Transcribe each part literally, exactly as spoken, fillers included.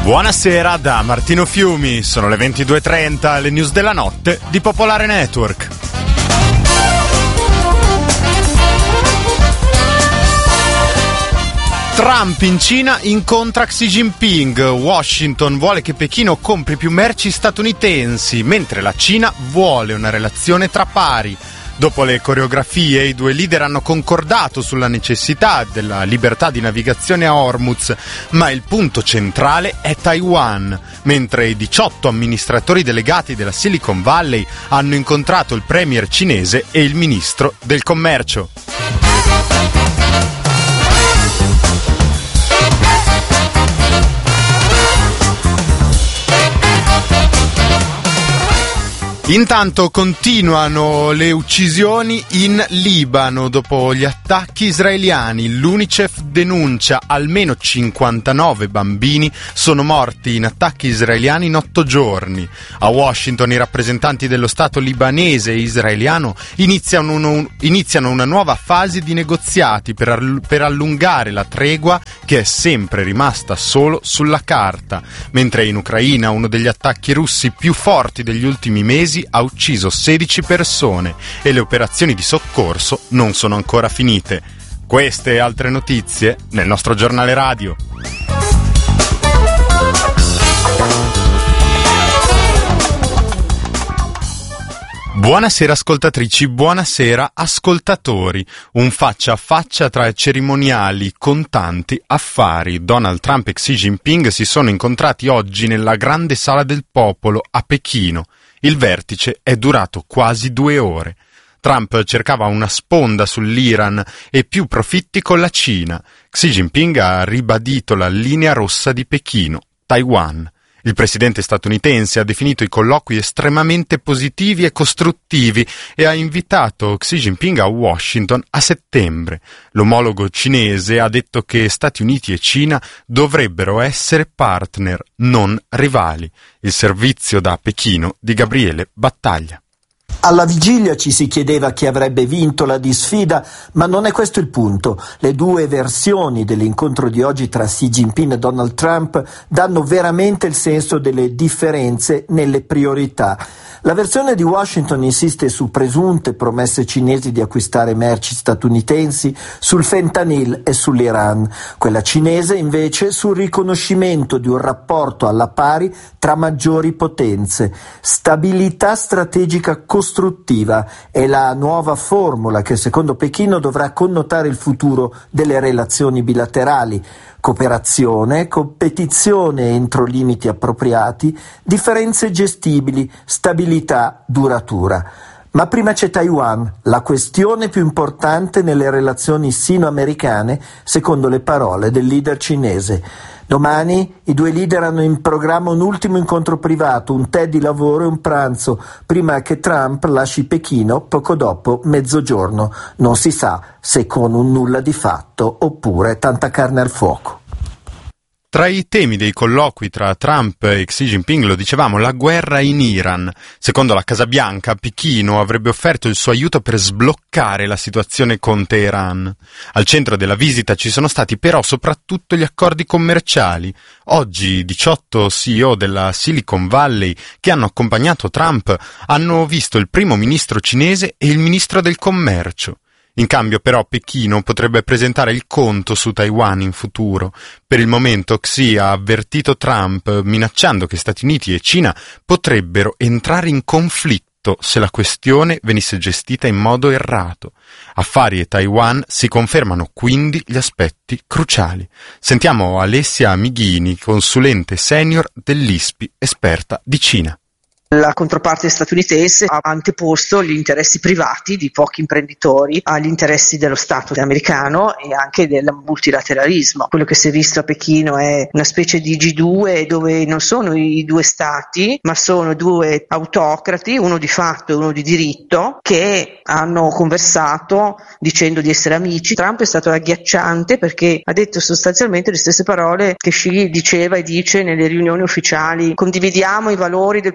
Buonasera da Martino Fiumi, sono le ventidue e trenta, le news della notte di Popolare Network. Trump in Cina incontra Xi Jinping. Washington vuole che Pechino compri più merci statunitensi, mentre la Cina vuole una relazione tra pari. Dopo le coreografie, i due leader hanno concordato sulla necessità della libertà di navigazione a Hormuz, ma il punto centrale è Taiwan, mentre i diciotto amministratori delegati della Silicon Valley hanno incontrato il premier cinese e il ministro del commercio. Intanto continuano le uccisioni in Libano dopo gli attacchi israeliani. L'UNICEF denuncia almeno cinquantanove bambini sono morti in attacchi israeliani in otto giorni. A Washington i rappresentanti dello Stato libanese e israeliano iniziano, uno, iniziano una nuova fase di negoziati per, per allungare la tregua che è sempre rimasta solo sulla carta, mentre in Ucraina uno degli attacchi russi più forti degli ultimi mesi ha ucciso sedici persone e le operazioni di soccorso non sono ancora finite. Queste e altre notizie nel nostro giornale radio. Buonasera ascoltatrici, buonasera ascoltatori. Un faccia a faccia tra cerimoniali, contanti, affari. Donald Trump e Xi Jinping si sono incontrati oggi nella grande sala del popolo a Pechino. Il vertice è durato quasi due ore. Trump cercava una sponda sull'Iran e più profitti con la Cina. Xi Jinping ha ribadito la linea rossa di Pechino, Taiwan. Il presidente statunitense ha definito i colloqui estremamente positivi e costruttivi e ha invitato Xi Jinping a Washington a settembre. L'omologo cinese ha detto che Stati Uniti e Cina dovrebbero essere partner, non rivali. Il servizio da Pechino di Gabriele Battaglia. Alla vigilia ci si chiedeva chi avrebbe vinto la disfida, ma non è questo il punto. Le due versioni dell'incontro di oggi tra Xi Jinping e Donald Trump danno veramente il senso delle differenze nelle priorità. La versione di Washington insiste su presunte promesse cinesi di acquistare merci statunitensi, sul fentanyl e sull'Iran. Quella cinese invece sul riconoscimento di un rapporto alla pari tra maggiori potenze. Stabilità strategica costruttiva è la nuova formula che secondo Pechino dovrà connotare il futuro delle relazioni bilaterali. Cooperazione, competizione entro limiti appropriati, differenze gestibili, stabilità duratura. Ma prima c'è Taiwan, la questione più importante nelle relazioni sino-americane, secondo le parole del leader cinese. Domani i due leader hanno in programma un ultimo incontro privato, un tè di lavoro e un pranzo, prima che Trump lasci Pechino poco dopo mezzogiorno. Non si sa se con un nulla di fatto oppure tanta carne al fuoco. Tra i temi dei colloqui tra Trump e Xi Jinping, lo dicevamo, la guerra in Iran. Secondo la Casa Bianca, Pechino avrebbe offerto il suo aiuto per sbloccare la situazione con Teheran. Al centro della visita ci sono stati però soprattutto gli accordi commerciali. Oggi diciotto C E O della Silicon Valley che hanno accompagnato Trump hanno visto il primo ministro cinese e il ministro del commercio. In cambio però Pechino potrebbe presentare il conto su Taiwan in futuro. Per il momento Xi ha avvertito Trump minacciando che Stati Uniti e Cina potrebbero entrare in conflitto se la questione venisse gestita in modo errato. Affari e Taiwan si confermano quindi gli aspetti cruciali. Sentiamo Alessia Mighini, consulente senior dell'I S P I, esperta di Cina. La controparte statunitense ha anteposto gli interessi privati di pochi imprenditori agli interessi dello Stato americano e anche del multilateralismo. Quello che si è visto a Pechino è una specie di G due dove non sono i due stati, ma sono due autocrati, uno di fatto e uno di diritto, che hanno conversato dicendo di essere amici. Trump è stato agghiacciante perché ha detto sostanzialmente le stesse parole che Xi diceva e dice nelle riunioni ufficiali: condividiamo i valori del progresso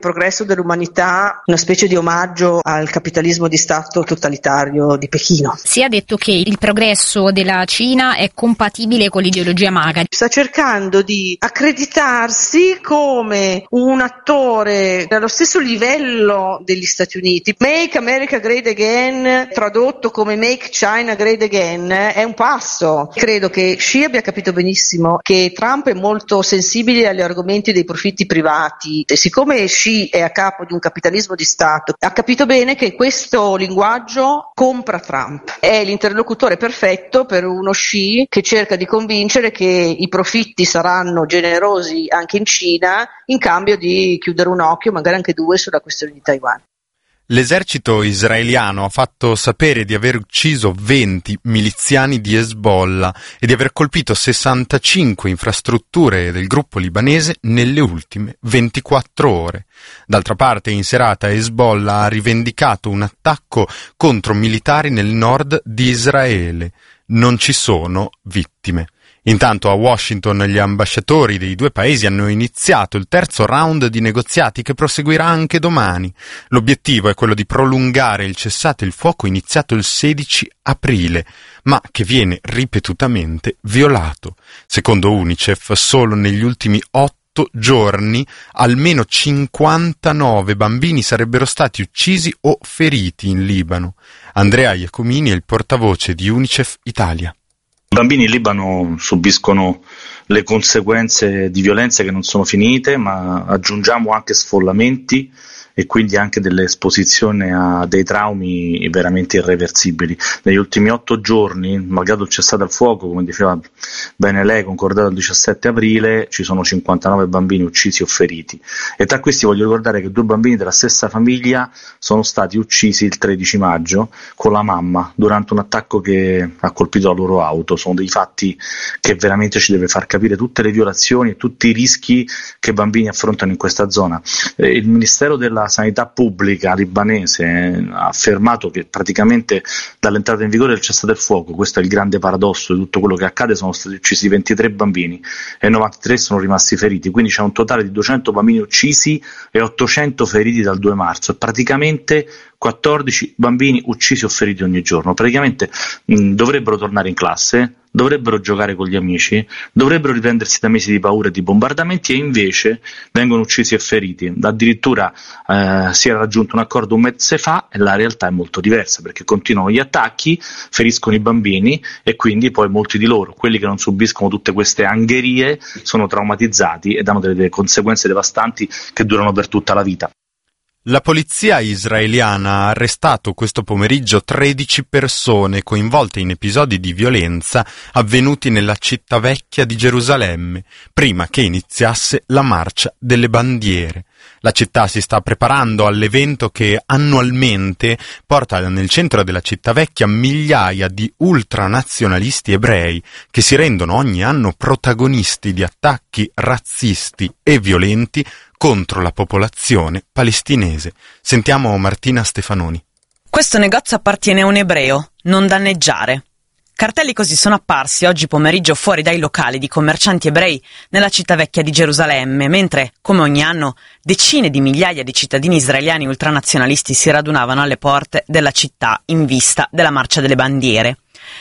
dell'umanità, una specie di omaggio al capitalismo di Stato totalitario di Pechino. Si è detto che il progresso della Cina è compatibile con l'ideologia MAGA. Sta cercando di accreditarsi come un attore allo stesso livello degli Stati Uniti. Make America Great Again, tradotto come Make China Great Again, è un passo. Credo che Xi abbia capito benissimo che Trump è molto sensibile agli argomenti dei profitti privati e siccome Xi è a capo di un capitalismo di Stato, ha capito bene che questo linguaggio compra Trump. È l'interlocutore perfetto per uno Xi che cerca di convincere che i profitti saranno generosi anche in Cina in cambio di chiudere un occhio, magari anche due, sulla questione di Taiwan. L'esercito israeliano ha fatto sapere di aver ucciso venti miliziani di Hezbollah e di aver colpito sessantacinque infrastrutture del gruppo libanese nelle ultime ventiquattro ore. D'altra parte, in serata Hezbollah ha rivendicato un attacco contro militari nel nord di Israele. Non ci sono vittime. Intanto a Washington gli ambasciatori dei due paesi hanno iniziato il terzo round di negoziati che proseguirà anche domani. L'obiettivo è quello di prolungare il cessate il fuoco iniziato il sedici aprile, ma che viene ripetutamente violato. Secondo UNICEF, solo negli ultimi otto giorni almeno cinquantanove bambini sarebbero stati uccisi o feriti in Libano. Andrea Iacomini è il portavoce di UNICEF Italia. I bambini in Libano subiscono le conseguenze di violenze che non sono finite, ma aggiungiamo anche sfollamenti e quindi anche delle esposizioni a dei traumi veramente irreversibili. Negli ultimi otto giorni, malgrado il cessate il fuoco, come diceva bene lei, concordato il diciassette aprile, ci sono cinquantanove bambini uccisi o feriti. E tra questi voglio ricordare che due bambini della stessa famiglia sono stati uccisi il tredici maggio con la mamma durante un attacco che ha colpito la loro auto. Sono dei fatti che veramente ci deve far capire tutte le violazioni e tutti i rischi che i bambini affrontano in questa zona. Eh, il Ministero della Sanità Pubblica libanese eh, ha affermato che praticamente dall'entrata in vigore del cessate il fuoco, questo è il grande paradosso di tutto quello che accade, sono stati uccisi ventitré bambini e novantatré sono rimasti feriti, quindi c'è un totale di duecento bambini uccisi e ottocento feriti dal due marzo, e praticamente quattordici bambini uccisi o feriti ogni giorno. Praticamente mh, dovrebbero tornare in classe, dovrebbero giocare con gli amici, dovrebbero riprendersi da mesi di paura e di bombardamenti, e invece vengono uccisi e feriti. Addirittura eh, si era raggiunto un accordo un mese fa e la realtà è molto diversa, perché continuano gli attacchi, feriscono i bambini e quindi poi molti di loro, quelli che non subiscono tutte queste angherie, sono traumatizzati ed hanno delle conseguenze devastanti che durano per tutta la vita. La polizia israeliana ha arrestato questo pomeriggio tredici persone coinvolte in episodi di violenza avvenuti nella città vecchia di Gerusalemme, prima che iniziasse la marcia delle bandiere. La città si sta preparando all'evento che annualmente porta nel centro della città vecchia migliaia di ultranazionalisti ebrei che si rendono ogni anno protagonisti di attacchi razzisti e violenti contro la popolazione palestinese. Sentiamo Martina Stefanoni. Questo negozio appartiene a un ebreo, non danneggiare. Cartelli così sono apparsi oggi pomeriggio fuori dai locali di commercianti ebrei nella città vecchia di Gerusalemme, mentre, come ogni anno, decine di migliaia di cittadini israeliani ultranazionalisti si radunavano alle porte della città in vista della Marcia delle Bandiere.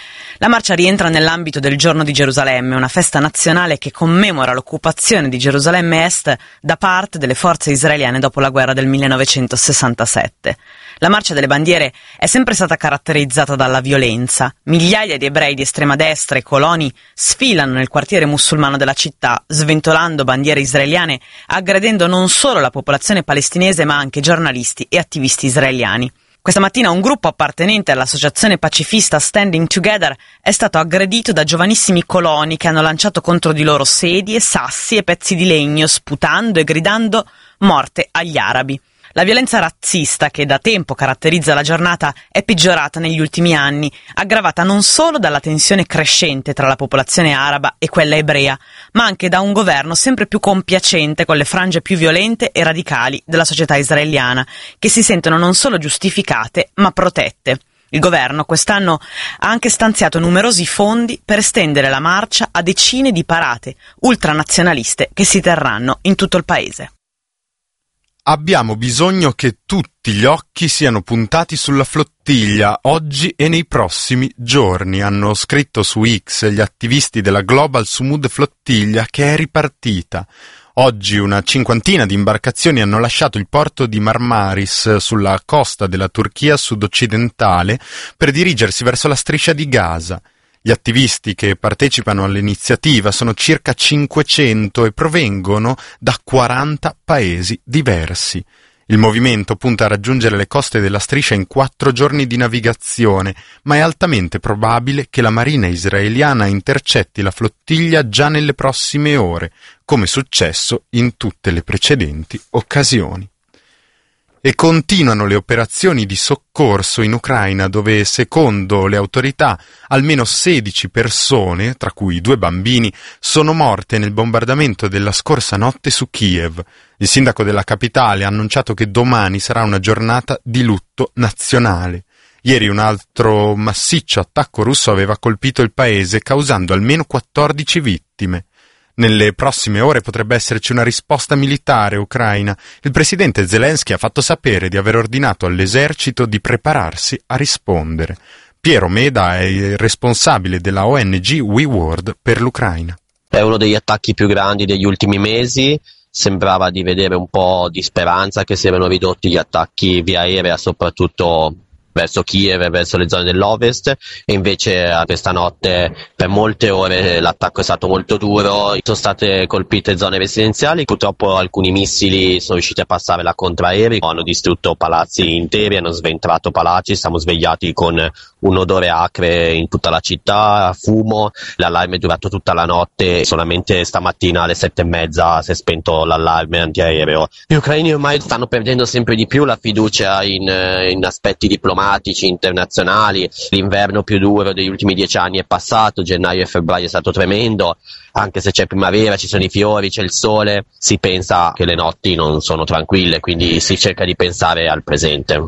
La marcia rientra nell'ambito del Giorno di Gerusalemme, una festa nazionale che commemora l'occupazione di Gerusalemme Est da parte delle forze israeliane dopo la guerra del millenovecentosessantasette. La Marcia delle Bandiere è sempre stata caratterizzata dalla violenza. Migliaia di ebrei di estrema destra e coloni sfilano nel quartiere musulmano della città, sventolando bandiere israeliane, aggredendo non solo la popolazione palestinese ma anche giornalisti e attivisti israeliani. Questa mattina un gruppo appartenente all'associazione pacifista Standing Together è stato aggredito da giovanissimi coloni che hanno lanciato contro di loro sedie, sassi e pezzi di legno, sputando e gridando «Morte agli arabi». La violenza razzista che da tempo caratterizza la giornata è peggiorata negli ultimi anni, aggravata non solo dalla tensione crescente tra la popolazione araba e quella ebrea, ma anche da un governo sempre più compiacente con le frange più violente e radicali della società israeliana, che si sentono non solo giustificate, ma protette. Il governo quest'anno ha anche stanziato numerosi fondi per estendere la marcia a decine di parate ultranazionaliste che si terranno in tutto il paese. Abbiamo bisogno che tutti gli occhi siano puntati sulla flottiglia oggi e nei prossimi giorni, hanno scritto su X gli attivisti della Global Sumud Flottiglia, che è ripartita. Oggi una cinquantina di imbarcazioni hanno lasciato il porto di Marmaris sulla costa della Turchia sud-occidentale per dirigersi verso la striscia di Gaza. Gli attivisti che partecipano all'iniziativa sono circa cinquecento e provengono da quaranta paesi diversi. Il movimento punta a raggiungere le coste della striscia in quattro giorni di navigazione, ma è altamente probabile che la marina israeliana intercetti la flottiglia già nelle prossime ore, come successo in tutte le precedenti occasioni. E continuano le operazioni di soccorso in Ucraina, dove, secondo le autorità, almeno sedici persone, tra cui due bambini, sono morte nel bombardamento della scorsa notte su Kiev. Il sindaco della capitale ha annunciato che domani sarà una giornata di lutto nazionale. Ieri un altro massiccio attacco russo aveva colpito il paese, causando almeno quattordici vittime. Nelle prossime ore potrebbe esserci una risposta militare ucraina. Il presidente Zelensky ha fatto sapere di aver ordinato all'esercito di prepararsi a rispondere. Piero Meda è il responsabile della O N G We World per l'Ucraina. È uno degli attacchi più grandi degli ultimi mesi. Sembrava di vedere un po' di speranza che si erano ridotti gli attacchi via aerea, soprattutto verso Kiev e verso le zone dell'ovest, e invece questa notte per molte ore l'attacco è stato molto duro, sono state colpite zone residenziali, purtroppo alcuni missili sono riusciti a passare la contraerei, hanno distrutto palazzi interi, hanno sventrato palazzi, siamo svegliati con un odore acre in tutta la città, fumo, l'allarme è durato tutta la notte, solamente stamattina alle sette e mezza si è spento l'allarme antiaereo. Gli ucraini ormai stanno perdendo sempre di più la fiducia in, in aspetti diplomatici internazionali, l'inverno più duro degli ultimi dieci anni è passato, gennaio e febbraio è stato tremendo, anche se c'è primavera, ci sono i fiori, c'è il sole, si pensa che le notti non sono tranquille, quindi si cerca di pensare al presente.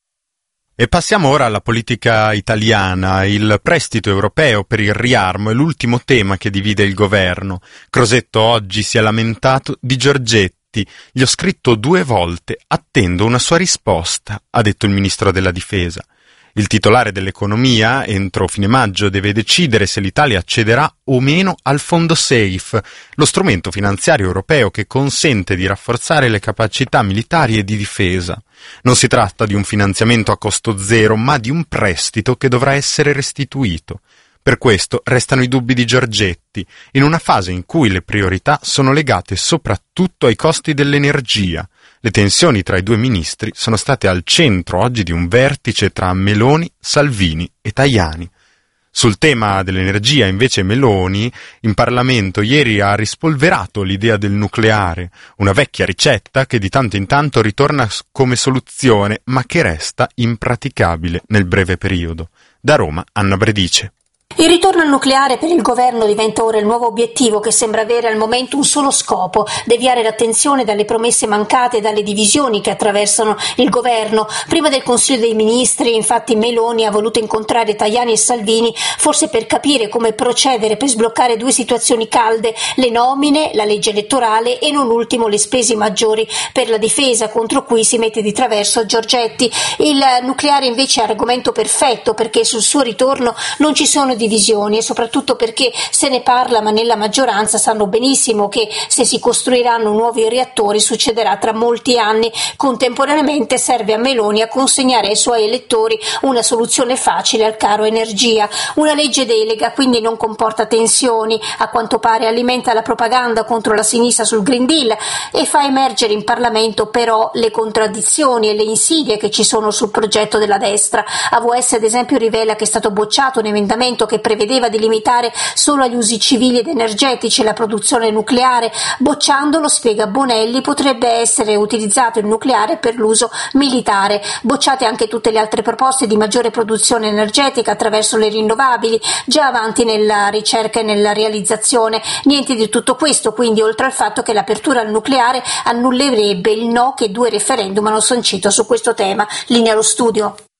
E passiamo ora alla politica italiana. Il prestito europeo per il riarmo è l'ultimo tema che divide il governo. Crosetto oggi si è lamentato di Giorgetti. Gli ho scritto due volte, attendo una sua risposta, ha detto il ministro della difesa. Il titolare dell'economia, entro fine maggio, deve decidere se l'Italia accederà o meno al fondo SAFE, lo strumento finanziario europeo che consente di rafforzare le capacità militari e di difesa. Non si tratta di un finanziamento a costo zero, ma di un prestito che dovrà essere restituito. Per questo restano i dubbi di Giorgetti, in una fase in cui le priorità sono legate soprattutto ai costi dell'energia. Le tensioni tra i due ministri sono state al centro oggi di un vertice tra Meloni, Salvini e Tajani. Sul tema dell'energia, invece, Meloni in Parlamento ieri ha rispolverato l'idea del nucleare, una vecchia ricetta che di tanto in tanto ritorna come soluzione, ma che resta impraticabile nel breve periodo. Da Roma, Anna Bredice. Il ritorno al nucleare per il governo diventa ora il nuovo obiettivo, che sembra avere al momento un solo scopo: deviare l'attenzione dalle promesse mancate e dalle divisioni che attraversano il governo. Prima del Consiglio dei Ministri, infatti, Meloni ha voluto incontrare Tajani e Salvini, forse per capire come procedere per sbloccare due situazioni calde: le nomine, la legge elettorale e non ultimo le spese maggiori per la difesa, contro cui si mette di traverso Giorgetti. Il nucleare invece è argomento perfetto, perché sul suo ritorno non ci sono divisioni, e soprattutto perché se ne parla, ma nella maggioranza sanno benissimo che se si costruiranno nuovi reattori succederà tra molti anni. Contemporaneamente serve a Meloni a consegnare ai suoi elettori una soluzione facile al caro energia. Una legge delega quindi non comporta tensioni, a quanto pare alimenta la propaganda contro la sinistra sul Green Deal e fa emergere in Parlamento però le contraddizioni e le insidie che ci sono sul progetto della destra. A V S ad esempio rivela che è stato bocciato un emendamento che prevedeva di limitare solo agli usi civili ed energetici la produzione nucleare. Bocciandolo, spiega Bonelli, potrebbe essere utilizzato il nucleare per l'uso militare. Bocciate anche tutte le altre proposte di maggiore produzione energetica attraverso le rinnovabili, già avanti nella ricerca e nella realizzazione. Niente di tutto questo, quindi, oltre al fatto che l'apertura al nucleare annullerebbe il no che due referendum hanno sancito su questo tema. Linea allo studio.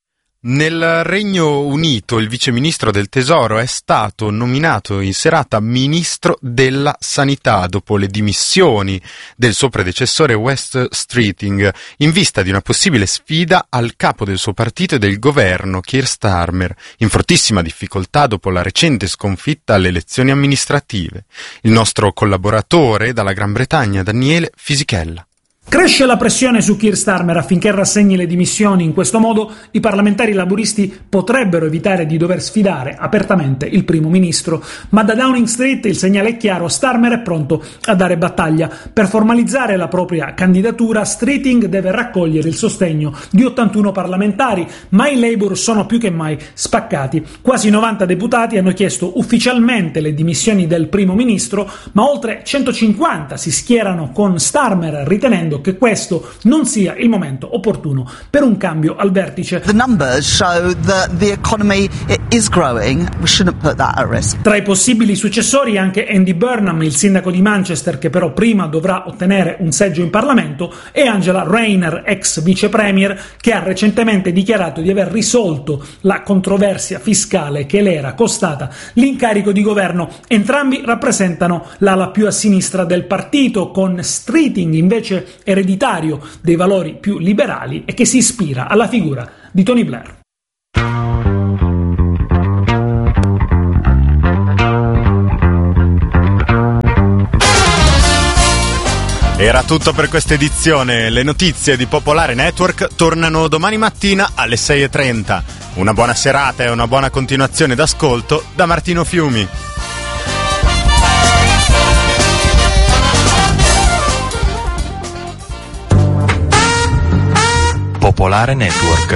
Nel Regno Unito il viceministro del Tesoro è stato nominato in serata ministro della Sanità dopo le dimissioni del suo predecessore West Streeting in vista di una possibile sfida al capo del suo partito e del governo, Keir Starmer, in fortissima difficoltà dopo la recente sconfitta alle elezioni amministrative. Il nostro collaboratore dalla Gran Bretagna, Daniele Fisichella. Cresce la pressione su Keir Starmer affinché rassegni le dimissioni. In questo modo i parlamentari laburisti potrebbero evitare di dover sfidare apertamente il primo ministro. Ma da Downing Street il segnale è chiaro: Starmer è pronto a dare battaglia. Per formalizzare la propria candidatura, Streeting deve raccogliere il sostegno di ottantuno parlamentari, ma i Labour sono più che mai spaccati. Quasi novanta deputati hanno chiesto ufficialmente le dimissioni del primo ministro, ma oltre centocinquanta si schierano con Starmer, ritenendo che questo non sia il momento opportuno per un cambio al vertice. The numbers show that the economy is growing. We shouldn't put that at risk. Tra i possibili successori anche Andy Burnham, il sindaco di Manchester, che però prima dovrà ottenere un seggio in Parlamento, e Angela Rayner, ex vice premier, che ha recentemente dichiarato di aver risolto la controversia fiscale che le era costata l'incarico di governo. Entrambi rappresentano l'ala più a sinistra del partito, con Streeting invece ereditario dei valori più liberali e che si ispira alla figura di Tony Blair. Era tutto per questa edizione. Le notizie di Popolare Network tornano domani mattina alle sei e trenta. Una buona serata e una buona continuazione d'ascolto da Martino Fiumi. Popolare Network.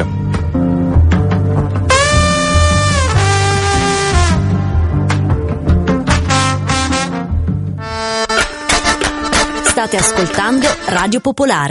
State ascoltando Radio Popolare.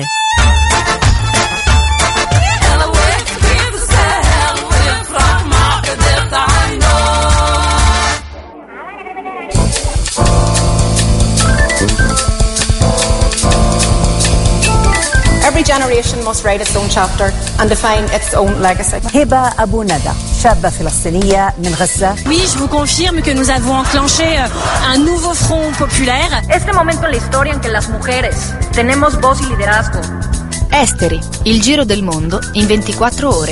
Every generation must write its own chapter and define its own legacy. هبة أبو ندى شابة فلسطينية من غزة. Oui, je vous confirme que nous avons enclenché un nouveau front populaire. Este momento en la historia en que las mujeres tenemos voz y liderazgo. Esteri, il giro del mondo in ventiquattro ore.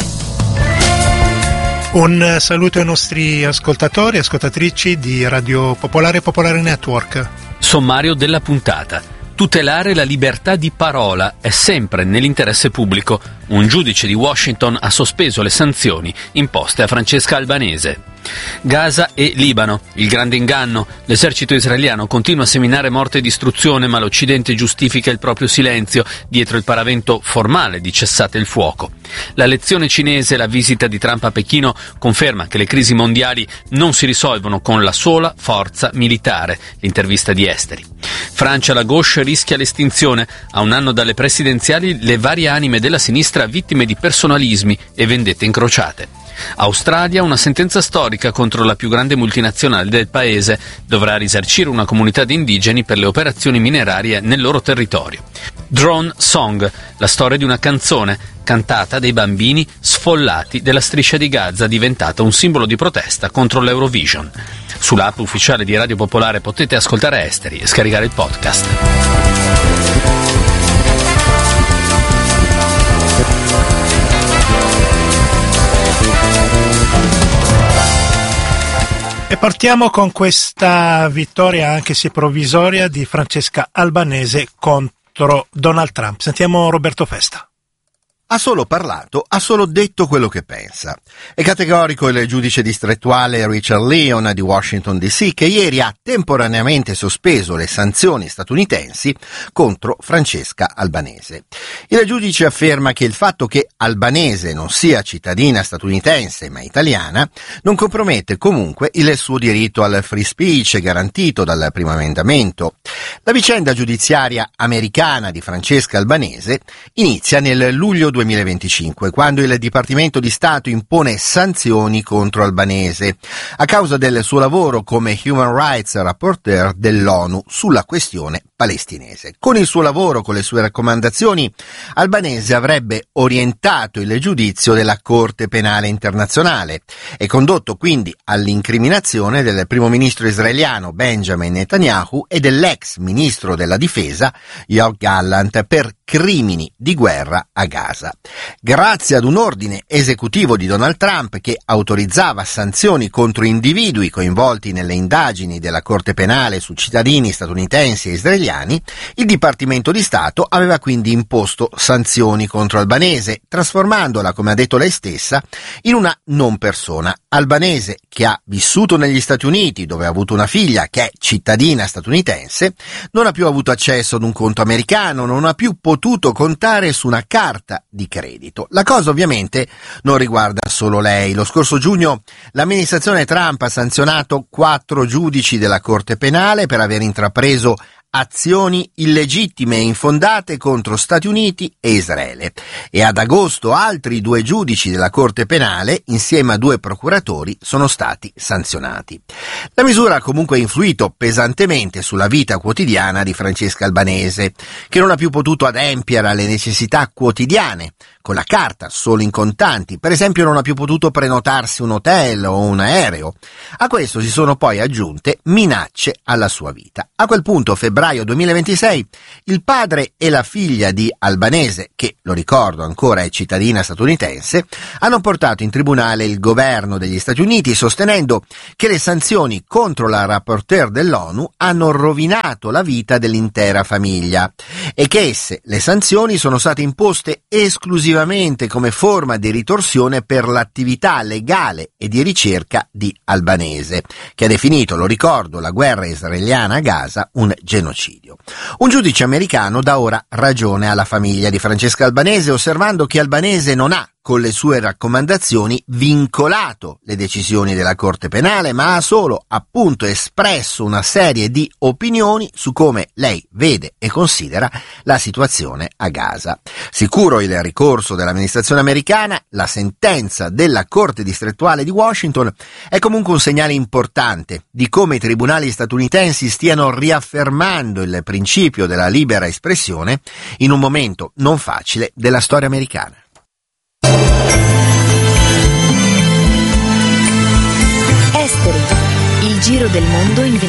Un saluto ai nostri ascoltatori e ascoltatrici di Radio Popolare e Popolare Network. Sommario della puntata. Tutelare la libertà di parola è sempre nell'interesse pubblico. Un giudice di Washington ha sospeso le sanzioni imposte a Francesca Albanese. Gaza e Libano. Il grande inganno. L'esercito israeliano continua a seminare morte e distruzione, ma l'Occidente giustifica il proprio silenzio dietro il paravento formale di cessate il fuoco. La lezione cinese e la visita di Trump a Pechino conferma che le crisi mondiali non si risolvono con la sola forza militare. L'intervista di Esteri. Francia, la gauche rischia l'estinzione. A un anno dalle presidenziali, le varie anime della sinistra vittime di personalismi e vendette incrociate. Australia, una sentenza storica contro la più grande multinazionale del paese. Dovrà risarcire una comunità di indigeni per le operazioni minerarie nel loro territorio. Drone Song, la storia di una canzone cantata dai bambini sfollati della striscia di Gaza, diventata un simbolo di protesta contro l'Eurovision. Sull'app ufficiale di Radio Popolare potete ascoltare Esteri e scaricare il podcast. E partiamo con questa vittoria, anche se provvisoria, di Francesca Albanese contro Donald Trump. Sentiamo Roberto Festa. Ha solo parlato, ha solo detto quello che pensa. È categorico il giudice distrettuale Richard Leon di Washington D C, che ieri ha temporaneamente sospeso le sanzioni statunitensi contro Francesca Albanese. Il giudice afferma che il fatto che Albanese non sia cittadina statunitense ma italiana non compromette comunque il suo diritto al free speech garantito dal primo emendamento. La vicenda giudiziaria americana di Francesca Albanese inizia nel luglio duemilaventicinque, quando il Dipartimento di Stato impone sanzioni contro Albanese a causa del suo lavoro come Human Rights Rapporteur dell'ONU sulla questione palestinese. Con il suo lavoro, con le sue raccomandazioni, Albanese avrebbe orientato il giudizio della Corte Penale Internazionale e condotto quindi all'incriminazione del primo ministro israeliano Benjamin Netanyahu e dell'ex ministro della difesa Yoav Gallant per crimini di guerra a Gaza. Grazie ad un ordine esecutivo di Donald Trump che autorizzava sanzioni contro individui coinvolti nelle indagini della Corte Penale su cittadini statunitensi e israeliani, il Dipartimento di Stato aveva quindi imposto sanzioni contro Albanese, trasformandola, come ha detto lei stessa, in una non persona. Albanese, che ha vissuto negli Stati Uniti, dove ha avuto una figlia che è cittadina statunitense, non ha più avuto accesso ad un conto americano, non ha più potuto contare su una carta di credito. La cosa ovviamente non riguarda solo lei. Lo scorso giugno l'amministrazione Trump ha sanzionato quattro giudici della Corte Penale per aver intrapreso azioni illegittime e infondate contro Stati Uniti e Israele, e ad agosto altri due giudici della Corte Penale, insieme a due procuratori, sono stati sanzionati. La misura ha comunque influito pesantemente sulla vita quotidiana di Francesca Albanese, che non ha più potuto adempiere alle necessità quotidiane con la carta, solo in contanti. Per esempio non ha più potuto prenotarsi un hotel o un aereo. A questo si sono poi aggiunte minacce alla sua vita. A quel punto, febbraio duemilaventisei, il padre e la figlia di Albanese, che, lo ricordo ancora, è cittadina statunitense, hanno portato in tribunale il governo degli Stati Uniti sostenendo che le sanzioni contro la rapporteur dell'ONU hanno rovinato la vita dell'intera famiglia e che esse, le sanzioni, sono state imposte esclusivamente come forma di ritorsione per l'attività legale e di ricerca di Albanese, che ha definito, lo ricordo, la guerra israeliana a Gaza un genocidio. Un giudice americano dà ora ragione alla famiglia di Francesca Albanese, osservando che Albanese non ha, con le sue raccomandazioni, vincolato le decisioni della Corte Penale, ma ha solo, appunto, espresso una serie di opinioni su come lei vede e considera la situazione a Gaza. Sicuro il ricorso dell'amministrazione americana, la sentenza della Corte distrettuale di Washington è comunque un segnale importante di come i tribunali statunitensi stiano riaffermando il principio della libera espressione in un momento non facile della storia americana. Esteri, il giro del mondo in